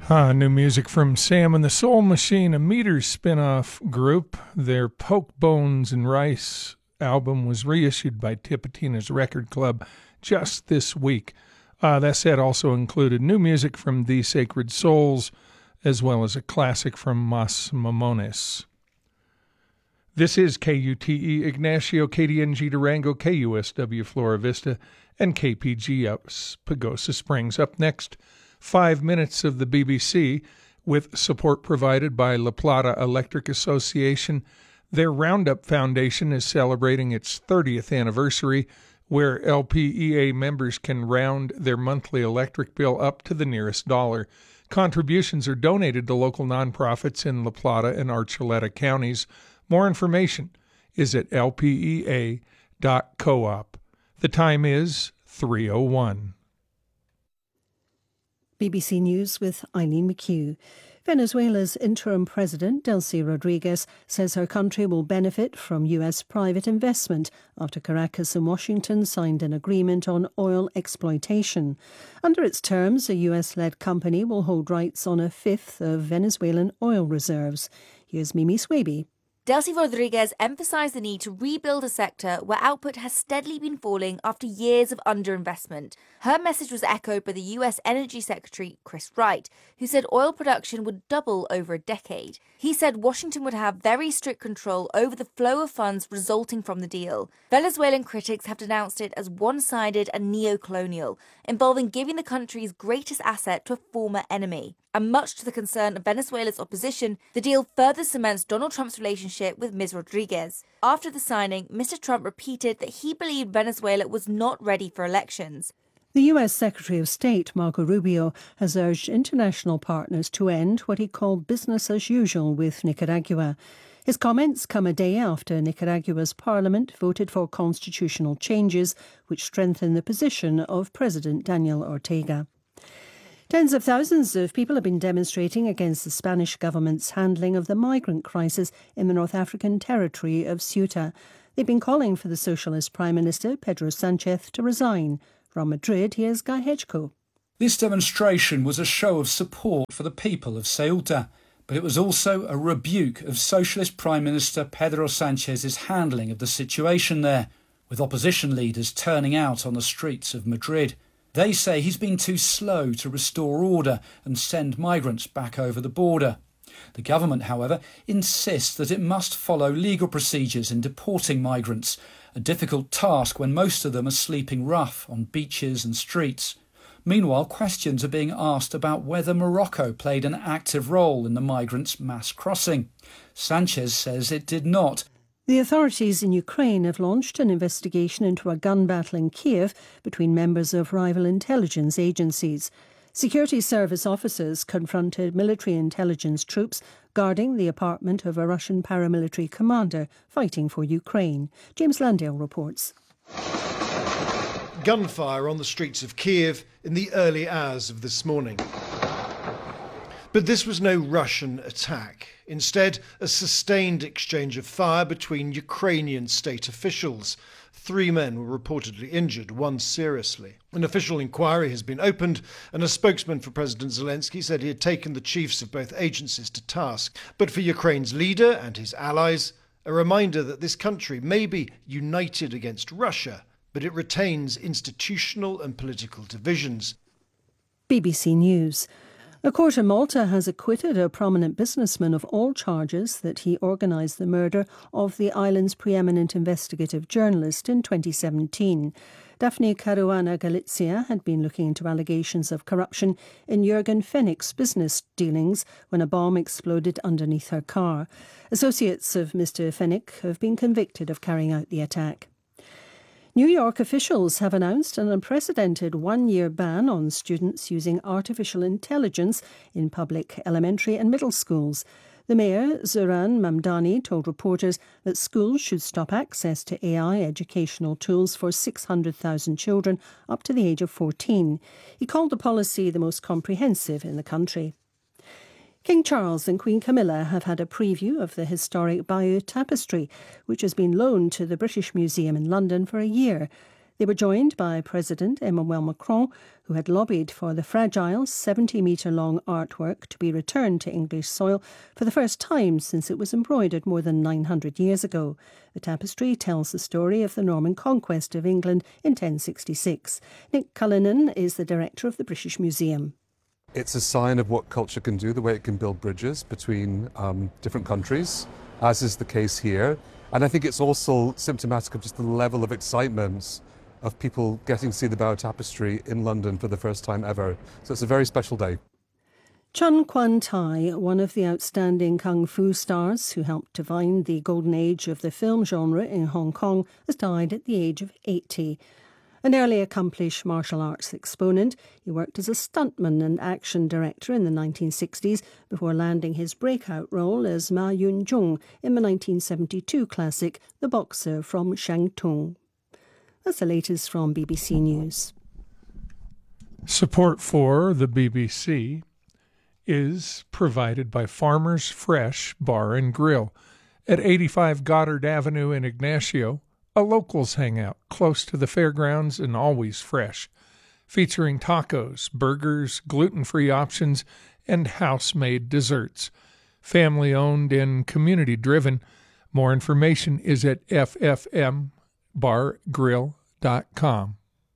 New music from Sam and the Soul Machine, a Meters spin-off group. Their Poke Bones and Rice album was reissued by Tipitina's Record Club just this week. That set also included new music from The Sacred Souls, as well as a classic from Mas Mamones. This is KUTE Ignacio, KDNG Durango, KUSW Flora Vista, and KPG Pagosa Springs. Up next, 5 minutes of the BBC, with support provided by La Plata Electric Association. Their Roundup Foundation is celebrating its 30th anniversary, where LPEA members can round their monthly electric bill up to the nearest dollar. Contributions are donated to local nonprofits in La Plata and Archuleta counties. More information is at lpea.coop. The time is 3:01. BBC News with Eileen McHugh. Venezuela's interim president, Delcy Rodriguez, says her country will benefit from US private investment after Caracas and Washington signed an agreement on oil exploitation. Under its terms, a US-led company will hold rights on a fifth of Venezuelan oil reserves. Here's Mimi Swaby. Delcy Rodriguez emphasised the need to rebuild a sector where output has steadily been falling after years of underinvestment. Her message was echoed by the US Energy Secretary, Chris Wright, who said oil production would double over a decade. He said Washington would have very strict control over the flow of funds resulting from the deal. Venezuelan critics have denounced it as one-sided and neo-colonial, involving giving the country's greatest asset to a former enemy. And much to the concern of Venezuela's opposition, the deal further cements Donald Trump's relationship with Ms. Rodriguez. After the signing, Mr. Trump repeated that he believed Venezuela was not ready for elections. The US Secretary of State, Marco Rubio, has urged international partners to end what he called business as usual with Nicaragua. His comments come a day after Nicaragua's parliament voted for constitutional changes which strengthen the position of President Daniel Ortega. Tens of thousands of people have been demonstrating against the Spanish government's handling of the migrant crisis in the North African territory of Ceuta. They've been calling for the Socialist Prime Minister, Pedro Sanchez, to resign. From Madrid, here's Guy Hedgecoe. This demonstration was a show of support for the people of Ceuta, but it was also a rebuke of Socialist Prime Minister Pedro Sanchez's handling of the situation there, with opposition leaders turning out on the streets of Madrid. They say he's been too slow to restore order and send migrants back over the border. The government, however, insists that it must follow legal procedures in deporting migrants, a difficult task when most of them are sleeping rough on beaches and streets. Meanwhile, questions are being asked about whether Morocco played an active role in the migrants' mass crossing. Sanchez says it did not. The authorities in Ukraine have launched an investigation into a gun battle in Kiev between members of rival intelligence agencies. Security service officers confronted military intelligence troops guarding the apartment of a Russian paramilitary commander fighting for Ukraine. James Landale reports. Gunfire on the streets of Kiev in the early hours of this morning. But this was no Russian attack. Instead, a sustained exchange of fire between Ukrainian state officials. 3 men were reportedly injured, 1 seriously. An official inquiry has been opened, and a spokesman for President Zelensky said he had taken the chiefs of both agencies to task. But for Ukraine's leader and his allies, a reminder that this country may be united against Russia, but it retains institutional and political divisions. BBC News. A court in Malta has acquitted a prominent businessman of all charges that he organised the murder of the island's preeminent investigative journalist in 2017. Daphne Caruana Galizia had been looking into allegations of corruption in Jürgen Fennick's business dealings when a bomb exploded underneath her car. Associates of Mr. Fennick have been convicted of carrying out the attack. New York officials have announced an unprecedented 1-year ban on students using artificial intelligence in public elementary and middle schools. The mayor, Zoran Mamdani, told reporters that schools should stop access to AI educational tools for 600,000 children up to the age of 14. He called the policy the most comprehensive in the country. King Charles and Queen Camilla have had a preview of the historic Bayeux Tapestry, which has been loaned to the British Museum in London for a year. They were joined by President Emmanuel Macron, who had lobbied for the fragile 70-metre-long artwork to be returned to English soil for the first time since it was embroidered more than 900 years ago. The tapestry tells the story of the Norman conquest of England in 1066. Nick Cullinan is the director of the British Museum. It's a sign of what culture can do, the way it can build bridges between different countries, as is the case here. And I think it's also symptomatic of just the level of excitement of people getting to see the Bower Tapestry in London for the first time ever. So it's a very special day. Chun Kwan Tai, one of the outstanding kung fu stars who helped define the golden age of the film genre in Hong Kong, has died at the age of 80. An early accomplished martial arts exponent, he worked as a stuntman and action director in the 1960s before landing his breakout role as Ma Yun Jung in the 1972 classic The Boxer from Shantung. That's the latest from BBC News. Support for the BBC is provided by Farmers Fresh Bar and Grill at 85 Goddard Avenue in Ignacio, a locals hangout close to the fairgrounds and always fresh, featuring tacos, burgers, gluten-free options, and house-made desserts. Family-owned and community-driven. More information is at ffmbargrill.com.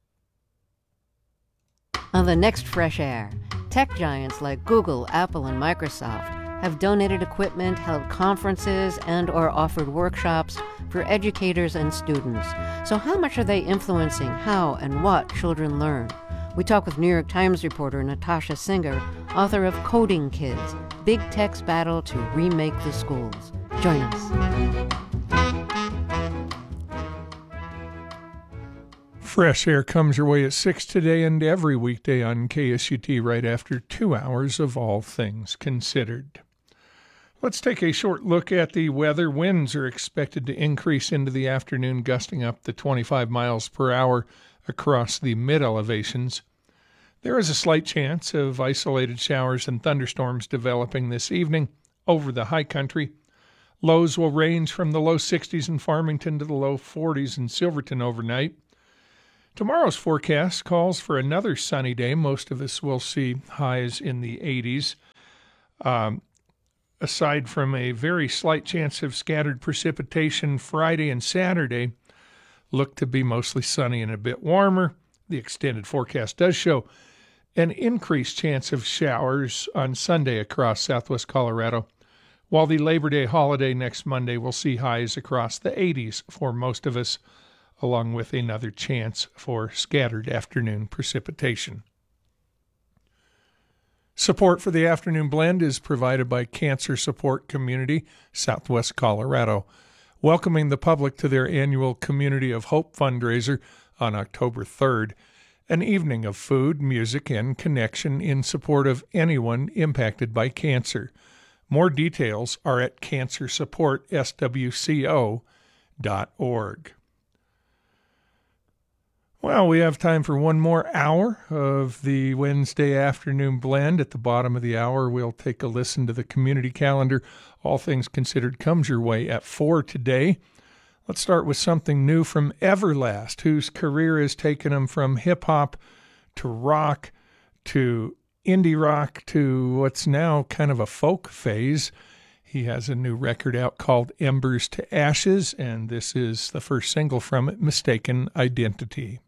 On the next Fresh Air, tech giants like Google, Apple, and Microsoft have donated equipment, held conferences, and or offered workshops for educators and students. So how much are they influencing how and what children learn? We talk with New York Times reporter Natasha Singer, author of Coding Kids, Big Tech's Battle to Remake the Schools. Join us. Fresh Air comes your way at 6 today and every weekday on KSUT right after 2 hours of All Things Considered. Let's take a short look at the weather. Winds are expected to increase into the afternoon, gusting up to 25 miles per hour across the mid-elevations. There is a slight chance of isolated showers and thunderstorms developing this evening over the high country. Lows will range from the low 60s in Farmington to the low 40s in Silverton overnight. Tomorrow's forecast calls for another sunny day. Most of us will see highs in the 80s. Aside from a very slight chance of scattered precipitation Friday and Saturday, look to be mostly sunny and a bit warmer. The extended forecast does show an increased chance of showers on Sunday across southwest Colorado, while the Labor Day holiday next Monday will see highs across the 80s for most of us, along with another chance for scattered afternoon precipitation. Support for the afternoon blend is provided by Cancer Support Community, Southwest Colorado, welcoming the public to their annual Community of Hope fundraiser on October 3rd, an evening of food, music, and connection in support of anyone impacted by cancer. More details are at cancersupportswco.org. Well, we have time for one more hour of the Wednesday afternoon blend. At the bottom of the hour, we'll take a listen to the community calendar. All Things Considered comes your way at 4 today. Let's start with something new from Everlast, whose career has taken him from hip-hop to rock to indie rock to what's now kind of a folk phase. He has a new record out called Embers to Ashes, and this is the first single from it, Mistaken Identity.